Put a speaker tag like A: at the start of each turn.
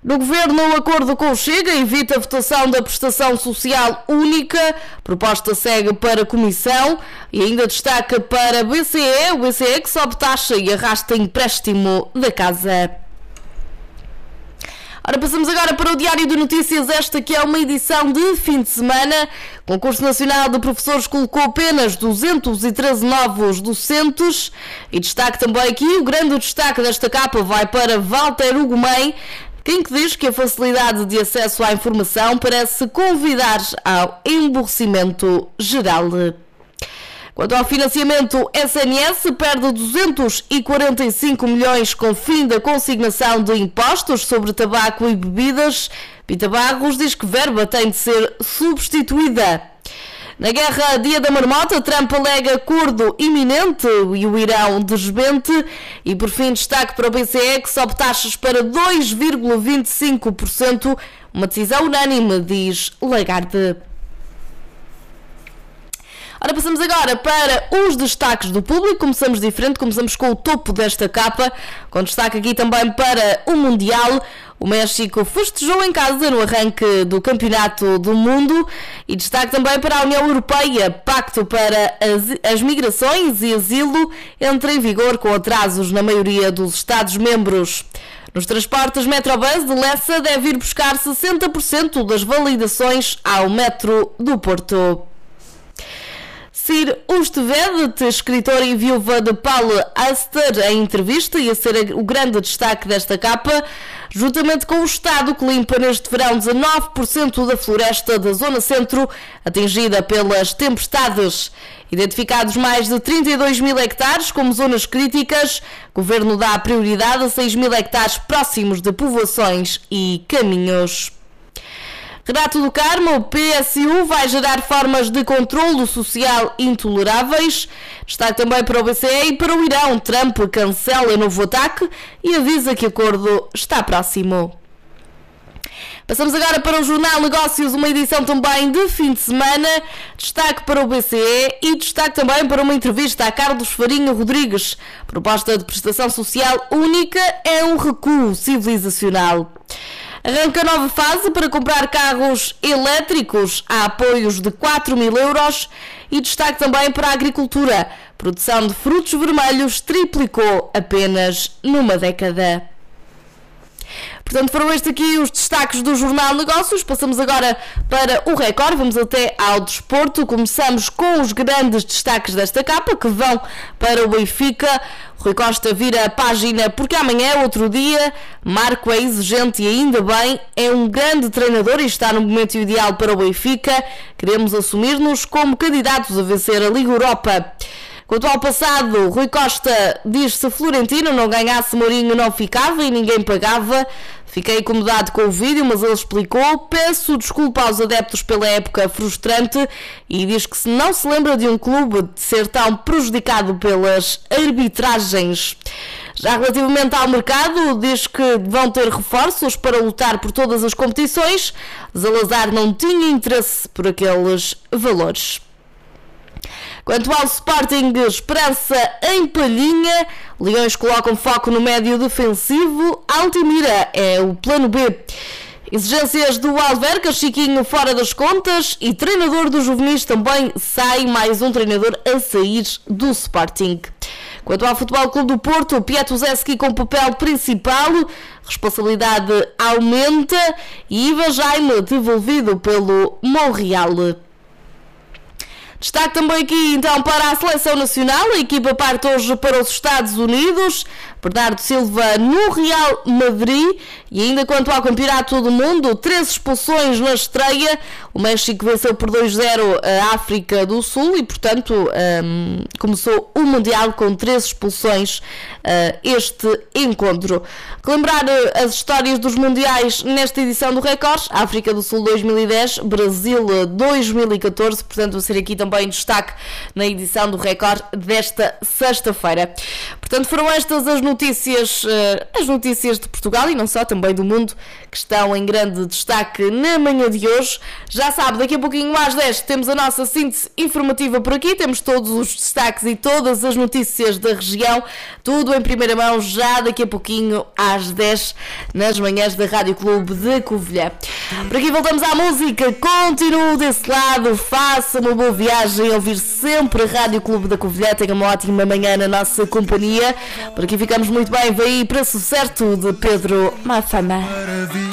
A: No Governo, o acordo com o Chega evita a votação da prestação social única. A proposta segue para a Comissão e ainda destaca para o BCE que sobe taxa e arrasta empréstimo da casa. Ora, passamos agora para o Diário de Notícias, esta que é uma edição de fim de semana. O Concurso Nacional de Professores colocou apenas 213 novos docentes e destaque também aqui, o grande destaque desta capa vai para Walter Ugumem, quem que diz que a facilidade de acesso à informação parece convidar ao emborrecimento geral. Quanto ao financiamento, SNS perde 245 milhões com fim da consignação de impostos sobre tabaco e bebidas. Pita Barros diz que verba tem de ser substituída. Na guerra Dia da Marmota, Trump alega acordo iminente e o Irão desmente. E por fim, destaque para o BCE que sobe taxas para 2,25%. Uma decisão unânime, diz Lagarde. Ora, passamos agora para os destaques do público. Começamos diferente, começamos com o topo desta capa, com destaque aqui também para o Mundial. O México festejou em casa no arranque do Campeonato do Mundo e destaque também para a União Europeia. Pacto para as migrações e asilo entra em vigor com atrasos na maioria dos Estados-membros. Nos transportes, Metrobus de Lessa deve ir buscar 60% das validações ao metro do Porto. Sir Ustevedet, escritora e viúva de Paul Auster, em entrevista, ia ser o grande destaque desta capa, juntamente com o Estado que limpa neste verão 19% da floresta da zona centro, atingida pelas tempestades. Identificados mais de 32 mil hectares como zonas críticas, o Governo dá prioridade a 6 mil hectares próximos de povoações e caminhos. Renato do Carmo, o PSU vai gerar formas de controlo social intoleráveis. Está também para o BCE e para o Irão. Trump cancela novo ataque e avisa que o acordo está próximo. Passamos agora para o Jornal Negócios, uma edição também de fim de semana. Destaque para o BCE e destaque também para uma entrevista a Carlos Farinha Rodrigues. Proposta de prestação social única é um recuo civilizacional. Arranca nova fase para comprar carros elétricos. Há apoios de 4 mil euros e destaque também para a agricultura. A produção de frutos vermelhos triplicou apenas numa década. Portanto, foram estes aqui os destaques do Jornal Negócios. Passamos agora para o Record. Vamos até ao desporto. Começamos com os grandes destaques desta capa, que vão para o Benfica. O Rui Costa vira a página porque amanhã é outro dia. Marco é exigente e ainda bem. É um grande treinador e está no momento ideal para o Benfica. Queremos assumir-nos como candidatos a vencer a Liga Europa. Quanto ao passado, Rui Costa diz que se Florentino não ganhasse, Mourinho não ficava e ninguém pagava. Fiquei incomodado com o vídeo, mas ele explicou. Peço desculpa aos adeptos pela época frustrante e diz que não se lembra de um clube de ser tão prejudicado pelas arbitragens. Já relativamente ao mercado, diz que vão ter reforços para lutar por todas as competições. Zalazar não tinha interesse por aqueles valores. Quanto ao Sporting, esperança em Palhinha. Leões colocam foco no médio defensivo. Altimira é o plano B. Exigências do Alverca, Chiquinho fora das contas e treinador dos juvenis também sai, mais um treinador a sair do Sporting. Quanto ao Futebol Clube do Porto, Piatuzewski com papel principal, responsabilidade aumenta e Ivan Jaime devolvido pelo Montreal. Destaque também aqui então para a Seleção Nacional, a equipa parte hoje para os Estados Unidos, Bernardo Silva no Real Madrid. E ainda quanto ao Campeonato do Mundo, 3 expulsões na estreia, o México venceu por 2-0 a África do Sul e portanto começou o Mundial com 3 expulsões este encontro. Relembrar as histórias dos Mundiais nesta edição do Record: África do Sul 2010, Brasil 2014, portanto vai ser aqui também destaque na edição do Record desta sexta-feira. Portanto foram estas as notícias notícias, as notícias de Portugal e não só, também do mundo, que estão em grande destaque na manhã de hoje. Já sabe, daqui a pouquinho às 10 temos a nossa síntese informativa por aqui, temos todos os destaques e todas as notícias da região, tudo em primeira mão, já daqui a pouquinho às 10 nas manhãs da Rádio Clube de Covilhã. Por aqui voltamos à música, continuo desse lado, faça uma boa viagem, ouvir sempre a Rádio Clube da Covilhã, tenha uma ótima manhã na nossa companhia. Por aqui ficamos muito bem, veio aí para o certo de Pedro Mafama.